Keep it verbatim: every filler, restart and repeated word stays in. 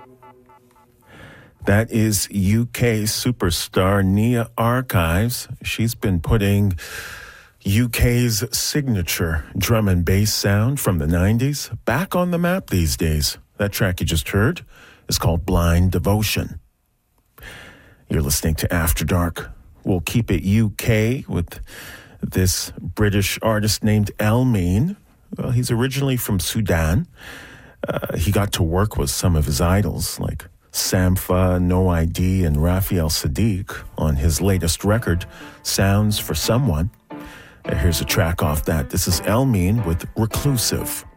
That is U K superstar Nia Archives. She's been putting U K's signature drum and bass sound from the nineties back on the map these days. That track you just heard is called Blind Devotion. You're listening to After Dark. We'll keep it U K with this British artist named Elmine. Well, he's originally from Sudan. Uh, he got to work with some of his idols like Sampha, No I D, and Raphael Sadiq on his latest record, Sounds for Someone. Uh, here's a track off that. This is Elmine with Reclusive.